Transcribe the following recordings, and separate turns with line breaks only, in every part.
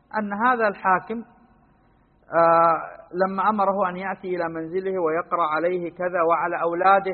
أن هذا الحاكم لما أمره أن يأتي إلى منزله ويقرأ عليه كذا وعلى أولاده،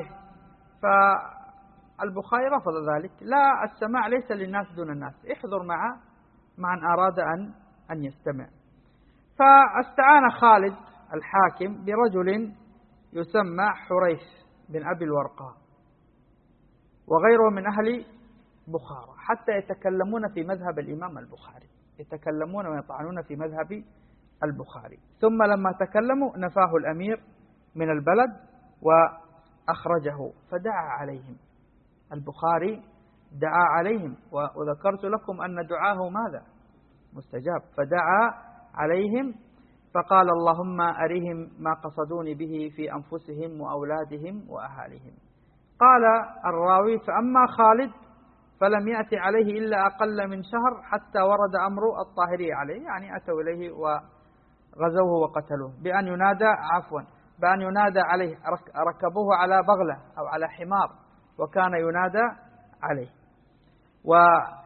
فالبخاري رفض ذلك. لا، السماع ليس للناس دون الناس، احضر مع من أراد أن يستمع. فاستعان خالد الحاكم برجل يسمى حريث بن أبي الورقاء وغيره من أهل بخارى حتى يتكلمون في مذهب الإمام البخاري، يتكلمون ويطعنون في مذهب البخاري. ثم لما تكلموا نفاه الأمير من البلد وأخرجه، فدعا عليهم البخاري، دعا عليهم، وذكرت لكم أن دعاه ماذا؟ مستجاب. فدعا عليهم فقال اللهم أرهم ما قصدوني به في أنفسهم وأولادهم وأهاليهم. قال الراوي فأما خالد فلم يأتي عليه إلا أقل من شهر حتى ورد أمر الطاهرية عليه، يعني أتوا إليه وغزوه وقتلوه بأن ينادى عليه، ركبوه على بغلة أو على حمار وكان ينادى عليه، وأصبح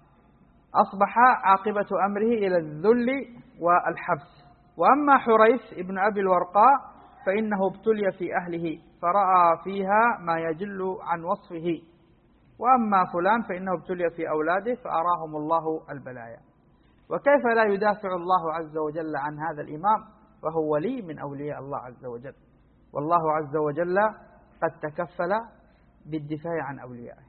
عاقبة أمره إلى الذل والحبس. وأما حريث ابن أبي الورقاء فإنه ابتلي في أهله فرأى فيها ما يجل عن وصفه، وأما فلان فإنه ابتلي في أولاده فأراهم الله البلايا. وكيف لا يدافع الله عز وجل عن هذا الإمام وهو ولي من أولياء الله عز وجل، والله عز وجل قد تكفل بالدفاع عن أوليائه.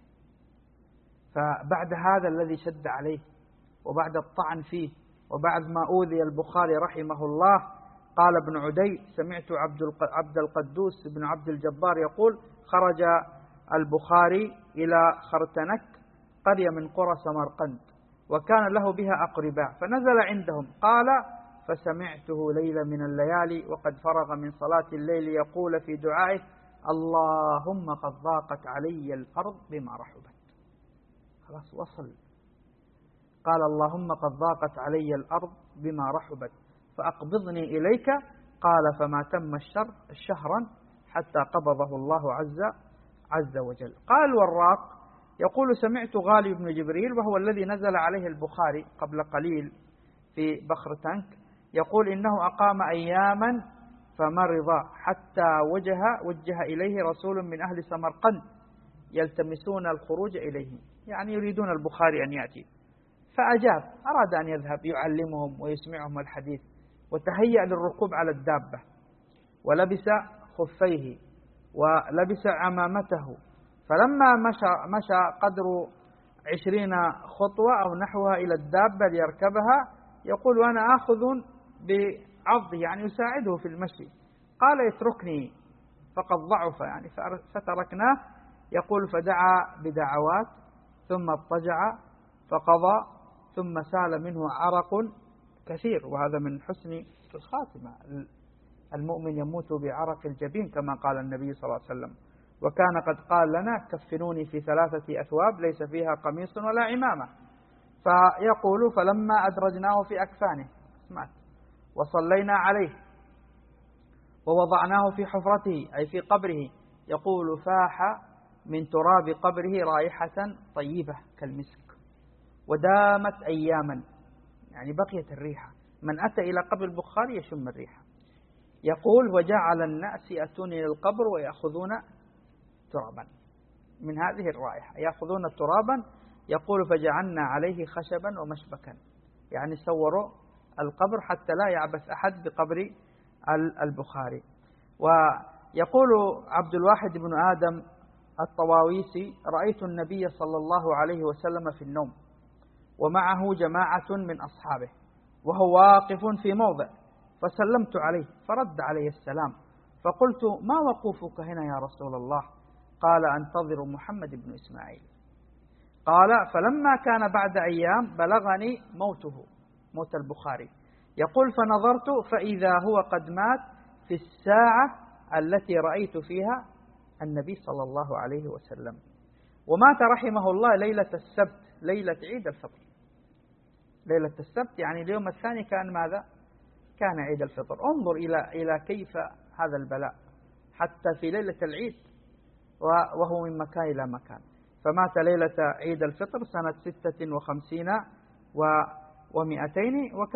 فبعد هذا الذي شد عليه وبعد الطعن فيه وبعد ما أوذي البخاري رحمه الله، قال ابن عدي سمعت عبد القدوس بن عبد الجبار يقول خرج البخاري إلى خرتنك قرية من قرى سمرقند وكان له بها أقرباء، فنزل عندهم. قال فسمعته ليلة من الليالي وقد فرغ من صلاة الليل يقول في دعائه اللهم قد ضاقت علي الأرض بما رحبت. خلاص وصل. قال اللهم قد ضاقت علي الأرض بما رحبت فأقبضني إليك. قال فما تم شهرا حتى قبضه الله عز وجل. قال الوراق يقول سمعت غالي بن جبريل وهو الذي نزل عليه البخاري قبل قليل في بخرتنك يقول إنه أقام أياما فمرض حتى وجه إليه رسول من أهل سمرقند يلتمسون الخروج إليه، يعني يريدون البخاري أن يأتي، فأجاب، أراد أن يذهب يعلمهم ويسمعهم الحديث، وتهيأ للركوب على الدابة ولبس خفيه ولبس عمامته، فلما مشى قدر 20 خطوة أو نحوها إلى الدابة ليركبها يقول وأنا آخذ بعضه، يعني يساعده في المشي. قال اتركني فقد ضعف، يعني فتركناه. يقول فدعا بدعوات ثم اضطجع فقضى ثم سال منه عرق كثير، وهذا من حسن الخاتمة، المؤمن يموت بعرق الجبين كما قال النبي صلى الله عليه وسلم. وكان قد قال لنا كفنوني في 3 أثواب ليس فيها قميص ولا عمامة. فيقول فلما أدرجناه في أكفانه مات وصلينا عليه ووضعناه في حفرته أي في قبره، يقول فاح من تراب قبره رائحة طيبة كالمسك ودامت أياما، يعني بقيت الريحة، من أتى إلى قبر البخاري يشم الريحة. يقول وجعل الناس يأتون إلى القبر ويأخذون ترابا من هذه الرائحة، يأخذون ترابا. يقول فجعلنا عليه خشبا ومشبكا، يعني صوروا القبر حتى لا يعبث أحد بقبر البخاري. ويقول عبد الواحد بن آدم الطواويسي رأيت النبي صلى الله عليه وسلم في النوم ومعه جماعة من أصحابه وهو واقف في موضع، فسلمت عليه فرد علي السلام، فقلت ما وقوفك هنا يا رسول الله؟ قال أنتظر محمد بن إسماعيل. قال فلما كان بعد أيام بلغني موت البخاري، يقول فنظرت فإذا هو قد مات في الساعة التي رأيت فيها النبي صلى الله عليه وسلم، ومات رحمه الله ليلة السبت، ليلة عيد الفطر. ليلة السبت يعني اليوم الثاني كان ماذا؟ كان عيد الفطر. انظر إلى كيف هذا البلاء حتى في ليلة العيد وهو من مكان إلى مكان. فمات ليلة عيد الفطر سنة 56 و200